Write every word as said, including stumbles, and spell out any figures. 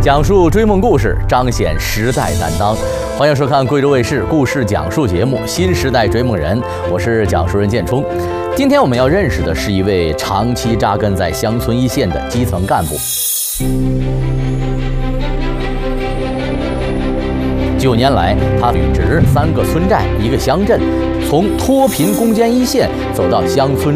讲述追梦故事，彰显时代担当。欢迎收看贵州卫视故事讲述节目《新时代追梦人》，我是讲述人建冲。今天我们要认识的是一位长期扎根在乡村一线的基层干部。九年来，他履职三个村寨、一个乡镇，从脱贫攻坚一线走到乡村